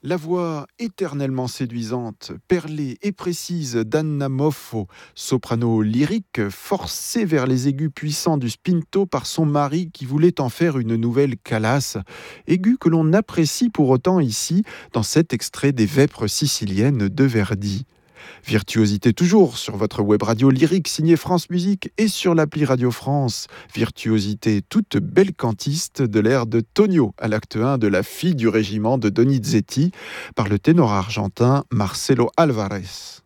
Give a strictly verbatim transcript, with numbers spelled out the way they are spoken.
La voix éternellement séduisante, perlée et précise d'Anna Moffo, soprano lyrique, forcée vers les aigus puissants du spinto par son mari qui voulait en faire une nouvelle Calas, aigus que l'on apprécie pour autant ici dans cet extrait des Vêpres siciliennes de Verdi. Virtuosité toujours sur votre web radio lyrique signée France Musique et sur l'appli Radio France. Virtuosité toute belle cantiste de l'ère de Tonio à l'acte un de La fille du régiment de Donizetti par le ténor argentin Marcelo Alvarez.